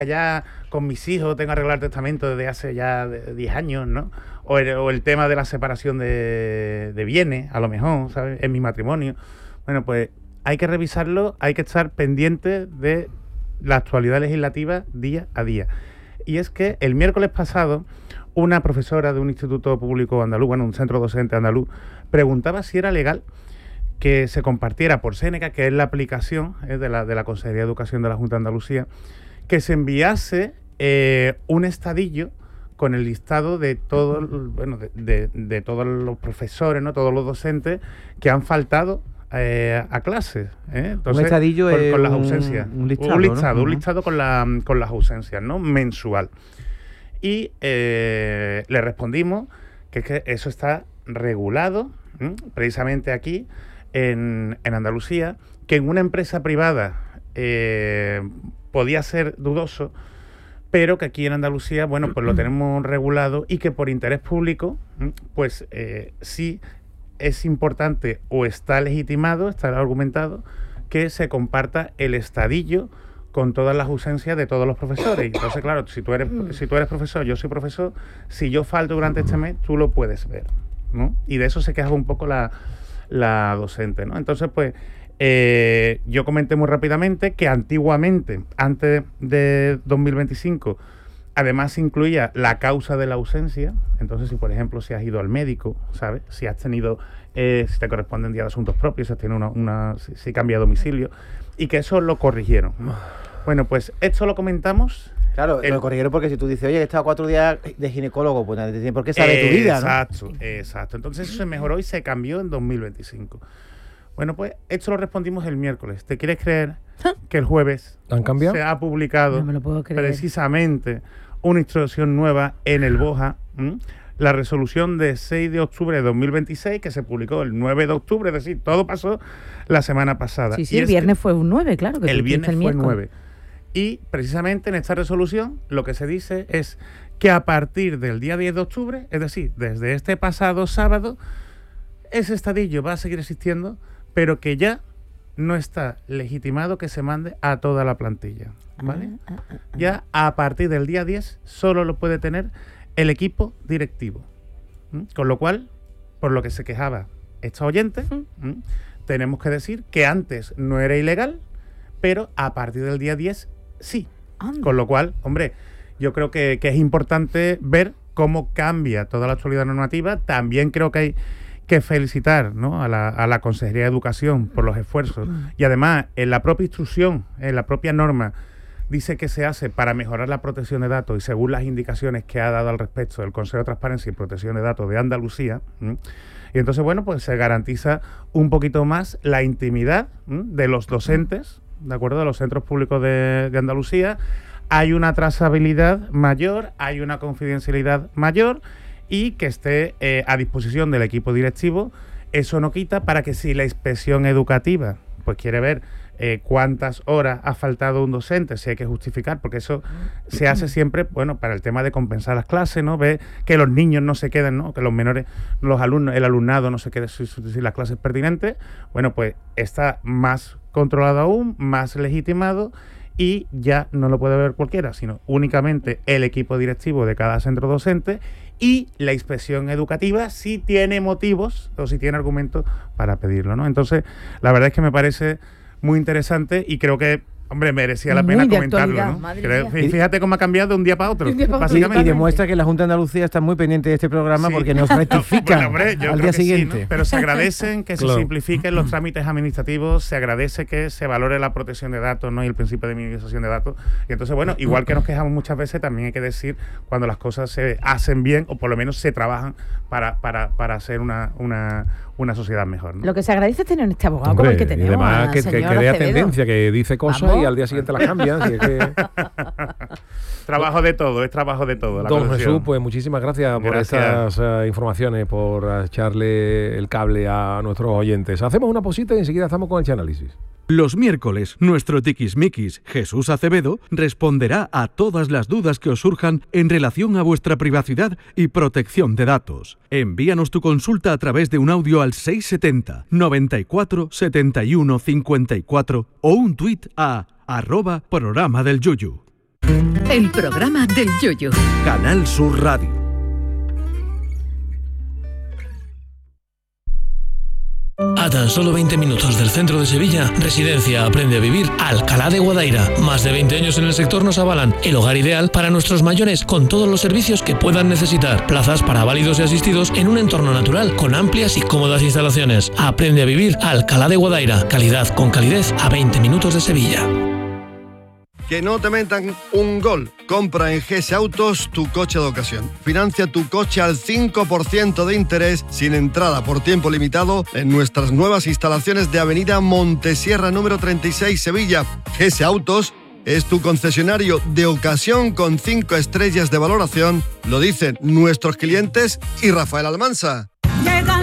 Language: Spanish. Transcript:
ya con mis hijos tengo arreglado el testamento desde hace ya 10 años, ¿no? O el tema de la separación de bienes, a lo mejor, ¿sabes? En mi matrimonio. Bueno, pues hay que revisarlo, hay que estar pendiente de la actualidad legislativa día a día. Y es que el miércoles pasado, una profesora de un instituto público andaluz, bueno, un centro docente andaluz, preguntaba si era legal que se compartiera por Seneca, que es la aplicación de la Consejería de Educación de la Junta de Andalucía, que se enviase un estadillo con el listado de todos, bueno, de todos los profesores, ¿no? Todos los docentes que han faltado a clases. Entonces, un estadillo con las ausencias. Un listado, ¿no? Un listado con las ausencias, ¿no? Mensual. Y le respondimos que eso está regulado, precisamente aquí, en Andalucía, que en una empresa privada podía ser dudoso, pero que aquí en Andalucía, bueno, pues lo tenemos regulado y que por interés público, pues sí es importante o está legitimado, está argumentado, que se comparta el estadillo con todas las ausencias de todos los profesores. Y entonces, claro, si tú eres profesor, yo soy profesor, si yo falto durante este mes, tú lo puedes ver, ¿no? Y de eso se quejaba un poco la docente, ¿no? Entonces, pues, yo comenté muy rápidamente que antiguamente, antes de 2025, además si la causa de la ausencia. Entonces, si por ejemplo si has ido al médico, ¿sabes? Si has tenido, si te corresponden día de asuntos propios, si has tenido si cambia de domicilio, y que eso lo corrigieron, ¿no? Bueno, pues esto lo comentamos. Claro, lo corrigieron porque si tú dices, oye, he estado 4 días de ginecólogo, pues nadie tiene por qué saber tu vida, ¿no? Exacto. Entonces eso se mejoró y se cambió en 2025. Bueno, pues esto lo respondimos el miércoles. ¿Te quieres creer que el jueves ¿Han cambiado? se ha publicado No me lo puedo creer. precisamente una instrucción nueva en el BOJA, la resolución de 6 de octubre de 2026, que se publicó el 9 de octubre, es decir, todo pasó la semana pasada. Sí, el viernes fue un 9, claro. Que el viernes fue 9. Y precisamente en esta resolución lo que se dice es que a partir del día 10 de octubre, es decir, desde este pasado sábado, ese estadillo va a seguir existiendo, pero que ya no está legitimado que se mande a toda la plantilla, ¿vale? Ya a partir del día 10 solo lo puede tener el equipo directivo. Con lo cual, por lo que se quejaba esta oyente, tenemos que decir que antes no era ilegal, pero a partir del día 10 sí. Con lo cual, hombre, yo creo que es importante ver cómo cambia toda la actualidad normativa. También creo que hay que felicitar, ¿no?, a la Consejería de Educación por los esfuerzos. Y además, en la propia instrucción, en la propia norma, dice que se hace para mejorar la protección de datos y según las indicaciones que ha dado al respecto el Consejo de Transparencia y Protección de Datos de Andalucía. Y entonces, bueno, pues se garantiza un poquito más la intimidad de los docentes, ¿de acuerdo?, de los centros públicos de Andalucía. Hay una trazabilidad mayor, hay una confidencialidad mayor y que esté a disposición del equipo directivo. Eso no quita para que si la inspección educativa pues quiere ver cuántas horas ha faltado un docente, si hay que justificar, porque eso se hace siempre, bueno, para el tema de compensar las clases, ¿no? Ver que los niños no se queden, ¿no?, que los menores, los alumnos, el alumnado no se quede sin las clases pertinentes. Bueno, pues está más controlado aún, más legitimado, y ya no lo puede ver cualquiera, sino únicamente el equipo directivo de cada centro docente y la inspección educativa si tiene motivos o si tiene argumentos para pedirlo, ¿no? Entonces, la verdad es que me parece muy interesante y creo que, hombre, merecía la pena comentarlo, ¿no? Fíjate cómo ha cambiado de un día para otro, básicamente. Y demuestra que la Junta de Andalucía está muy pendiente de este programa, porque nos rectifican al día siguiente. Sí, ¿no? Pero se agradecen que se simplifiquen los trámites administrativos, se agradece que se valore la protección de datos, ¿no?, y el principio de minimización de datos. Y entonces, bueno, igual que nos quejamos muchas veces, también hay que decir cuando las cosas se hacen bien o por lo menos se trabajan para hacer una sociedad mejor, ¿no? Lo que se agradece es tener este abogado como el que tenemos. Y además que crea tendencia, que dice cosas y al día siguiente las cambia. Trabajo de todo, es trabajo de todo. Don Jesús, pues muchísimas gracias por estas informaciones, por echarle el cable a nuestros oyentes. Hacemos una pausita y enseguida estamos con el Chanálisis. Los miércoles, nuestro tiquismiquis Jesús Acevedo responderá a todas las dudas que os surjan en relación a vuestra privacidad y protección de datos. Envíanos tu consulta a través de un audio al 670 94 71 54 o un tuit a @programa del Yuyu. el programa del Yoyo. Canal Sur Radio. A tan solo 20 minutos del centro de Sevilla, Residencia Aprende a Vivir Alcalá de Guadaira. Más de 20 años en el sector nos avalan. El hogar ideal para nuestros mayores, con todos los servicios que puedan necesitar. Plazas para válidos y asistidos en un entorno natural, con amplias y cómodas instalaciones. Aprende a Vivir Alcalá de Guadaira. Calidad con calidez a 20 minutos de Sevilla. Que no te metan un gol. Compra en GS Autos tu coche de ocasión. Financia tu coche al 5% de interés sin entrada por tiempo limitado en nuestras nuevas instalaciones de Avenida Montesierra número 36 Sevilla. GS Autos es tu concesionario de ocasión con 5 estrellas de valoración. Lo dicen nuestros clientes y Rafael Almansa.